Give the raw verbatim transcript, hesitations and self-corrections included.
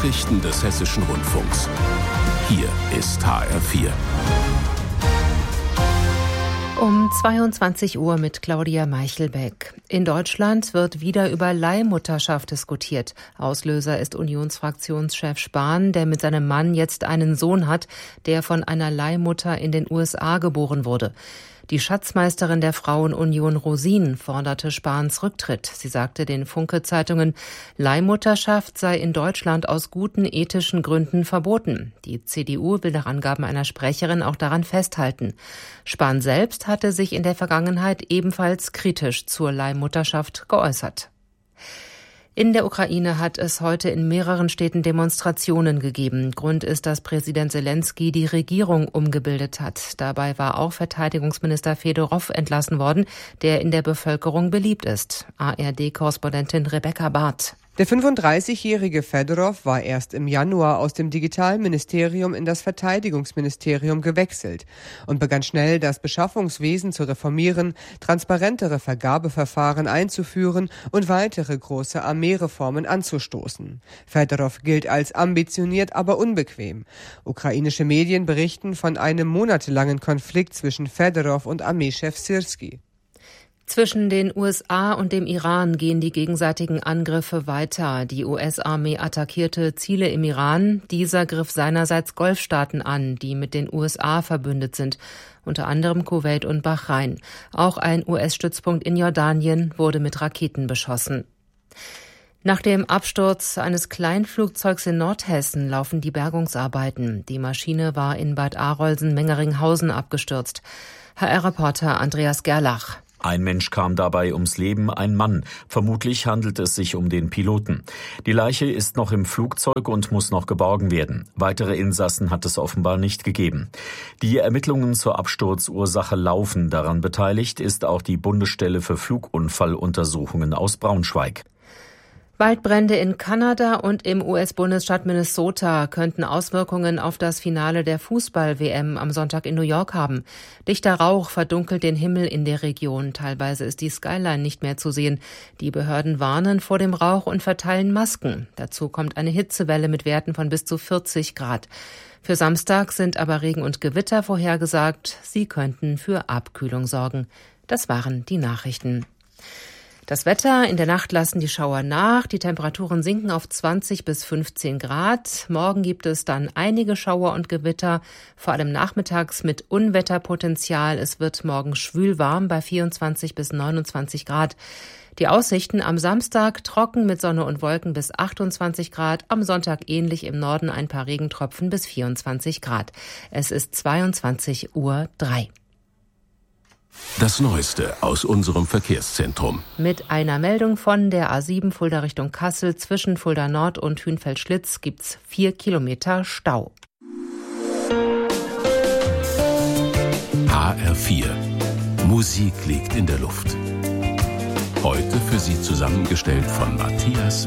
Nachrichten des Hessischen Rundfunks. Hier ist H R vier. Um zweiundzwanzig Uhr mit Claudia Meichelbeck. In Deutschland wird wieder über Leihmutterschaft diskutiert. Auslöser ist Unionsfraktionschef Spahn, der mit seinem Mann jetzt einen Sohn hat, der von einer Leihmutter in den U S A geboren wurde. Die Schatzmeisterin der Frauenunion Rosin forderte Spahns Rücktritt. Sie sagte den Funke-Zeitungen, Leihmutterschaft sei in Deutschland aus guten ethischen Gründen verboten. Die C D U will nach Angaben einer Sprecherin auch daran festhalten. Spahn selbst hatte sich in der Vergangenheit ebenfalls kritisch zur Leihmutterschaft geäußert. In der Ukraine hat es heute in mehreren Städten Demonstrationen gegeben. Grund ist, dass Präsident Selenskyj die Regierung umgebildet hat. Dabei war auch Verteidigungsminister Fedorow entlassen worden, der in der Bevölkerung beliebt ist. A R D-Korrespondentin Rebecca Barth. Der fünfunddreißigjährige Fedorow war erst im Januar aus dem Digitalministerium in das Verteidigungsministerium gewechselt und begann schnell, das Beschaffungswesen zu reformieren, transparentere Vergabeverfahren einzuführen und weitere große Armeereformen anzustoßen. Fedorow gilt als ambitioniert, aber unbequem. Ukrainische Medien berichten von einem monatelangen Konflikt zwischen Fedorow und Armeechef Syrskij. Zwischen den U S A und dem Iran gehen die gegenseitigen Angriffe weiter. Die U S-Armee attackierte Ziele im Iran. Dieser griff seinerseits Golfstaaten an, die mit den U S A verbündet sind, unter anderem Kuwait und Bahrain. Auch ein U S-Stützpunkt in Jordanien wurde mit Raketen beschossen. Nach dem Absturz eines Kleinflugzeugs in Nordhessen laufen die Bergungsarbeiten. Die Maschine war in Bad Arolsen-Mengeringhausen abgestürzt. H R-Reporter Andreas Gerlach. Ein Mensch kam dabei ums Leben, ein Mann. Vermutlich handelt es sich um den Piloten. Die Leiche ist noch im Flugzeug und muss noch geborgen werden. Weitere Insassen hat es offenbar nicht gegeben. Die Ermittlungen zur Absturzursache laufen. Daran beteiligt ist auch die Bundesstelle für Flugunfalluntersuchungen aus Braunschweig. Waldbrände in Kanada und im U S-Bundesstaat Minnesota könnten Auswirkungen auf das Finale der Fußball-W M am Sonntag in New York haben. Dichter Rauch verdunkelt den Himmel in der Region. Teilweise ist die Skyline nicht mehr zu sehen. Die Behörden warnen vor dem Rauch und verteilen Masken. Dazu kommt eine Hitzewelle mit Werten von bis zu vierzig Grad. Für Samstag sind aber Regen und Gewitter vorhergesagt. Sie könnten für Abkühlung sorgen. Das waren die Nachrichten. Das Wetter, in der Nacht lassen die Schauer nach, die Temperaturen sinken auf zwanzig bis fünfzehn Grad. Morgen gibt es dann einige Schauer und Gewitter, vor allem nachmittags mit Unwetterpotenzial. Es wird morgen schwül warm bei vierundzwanzig bis neunundzwanzig Grad. Die Aussichten am Samstag trocken mit Sonne und Wolken bis achtundzwanzig Grad, am Sonntag ähnlich im Norden ein paar Regentropfen bis vierundzwanzig Grad. Es ist zweiundzwanzig Uhr drei. Das Neueste aus unserem Verkehrszentrum. Mit einer Meldung von der A sieben Fulda Richtung Kassel zwischen Fulda Nord und Hünfeld-Schlitz gibt's vier Kilometer Stau. H R vier. Musik liegt in der Luft. Heute für Sie zusammengestellt von Matthias